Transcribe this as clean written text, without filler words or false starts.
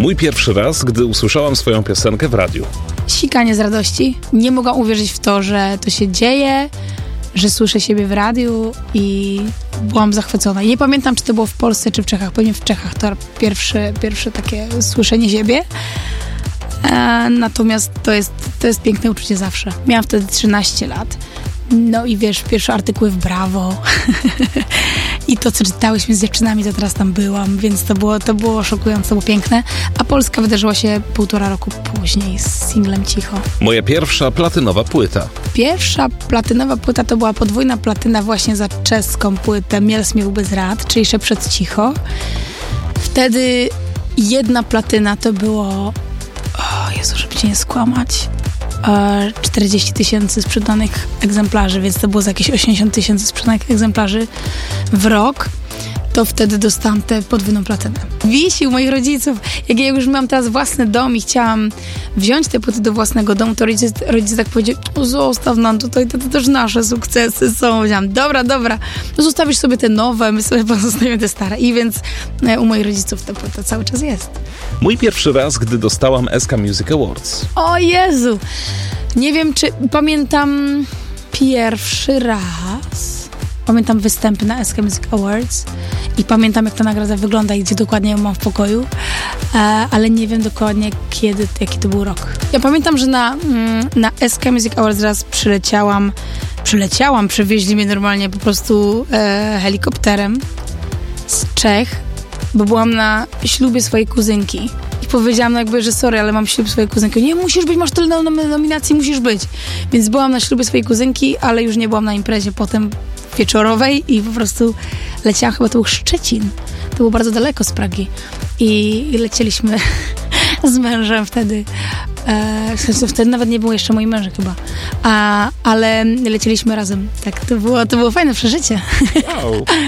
Mój pierwszy raz, gdy usłyszałam swoją piosenkę w radiu. Sikanie z radości. Nie mogłam uwierzyć w to, że to się dzieje, że słyszę siebie w radiu i byłam zachwycona. Nie pamiętam, czy to było w Polsce, czy w Czechach. Pewnie w Czechach to pierwsze takie słyszenie siebie. Natomiast to jest piękne uczucie zawsze. Miałam wtedy 13 lat. No i wiesz, pierwsze artykuły w Brawo. I to, co czytałyśmy z dziewczynami, to teraz tam byłam, więc to było szokujące, to było piękne. A Polska wydarzyła się 1,5 roku później z singlem Cicho. Moja pierwsza platynowa płyta. Pierwsza platynowa płyta to była podwójna platyna właśnie za czeską płytę Miel Śmiechu bez rad, czyli jeszcze przed Cicho. Wtedy jedna platyna to było... O Jezu, żeby cię nie skłamać... 40 000 sprzedanych egzemplarzy, więc to było za jakieś 80 000 sprzedanych egzemplarzy w rok. To wtedy dostałam tę podwójną platynę. Wisi u moich rodziców. Jak ja już miałam teraz własny dom i chciałam wziąć te płyty do własnego domu, to rodzice tak powiedzieli, zostaw nam tutaj, to też nasze sukcesy są. Powiedziałam, dobra, no zostawisz sobie te nowe, my sobie pozostawimy te stare. I więc u moich rodziców ta płyta cały czas jest. Mój pierwszy raz, gdy dostałam SK Music Awards. O Jezu! Nie wiem, czy pamiętam pierwszy raz. Pamiętam występy na SK Music Awards i pamiętam, jak ta nagroda wygląda i gdzie dokładnie ją mam w pokoju, ale nie wiem dokładnie jaki to był rok. Ja pamiętam, że na SK Music Awards raz przywieźli mnie normalnie po prostu helikopterem z Czech, bo byłam na ślubie swojej kuzynki. I powiedziałam jakby, że sorry, ale mam ślub swojej kuzynki. Nie, musisz być, masz tyle nominacji, musisz być. Więc byłam na ślubie swojej kuzynki, ale już nie byłam na imprezie potem wieczorowej i po prostu leciałam, chyba to był Szczecin. To było bardzo daleko z Pragi. I lecieliśmy z mężem wtedy. Wtedy nawet nie był jeszcze mój męż chyba. Ale lecieliśmy razem. Tak, to było fajne przeżycie. Wow.